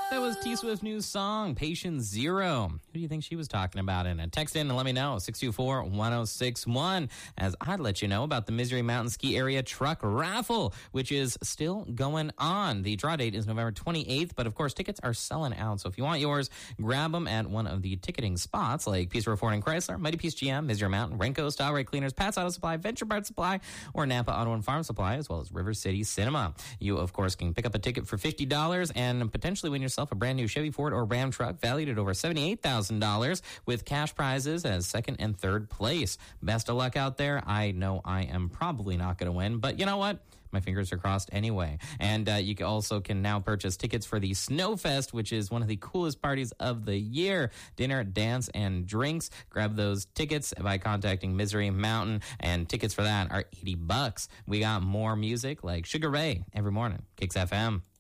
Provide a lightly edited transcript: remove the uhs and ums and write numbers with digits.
That was T-Swift's new song, Patient Zero. Who do you think she was talking about in it? Text in and let me know, 624-1061, as I'd let you know about the Misery Mountain Ski Area Truck Raffle, which is still going on. The draw date is November 28th, but of course, tickets are selling out. So if you want yours, grab them at one of the ticketing spots like Peace River Ford and Chrysler, Mighty Peace GM, Misery Mountain, Renko, Style Right Cleaners, Pat's Auto Supply, Venture Parts Supply, or Napa Auto and Farm Supply, as well as River City Cinema. You, of course, can pick up a ticket for $50 and potentially win yourself a brand new Chevy, Ford, or Ram truck valued at over $78,000 with cash prizes as second and third place. Best of luck out there. I know I am probably not going to win, but you know what? My fingers are crossed anyway. And you also can now purchase tickets for the Snowfest, which is one of the coolest parties of the year. Dinner, dance, and drinks. Grab those tickets by contacting Misery Mountain, and tickets for that are $80. We got more music like Sugar Ray every morning. Kicks FM.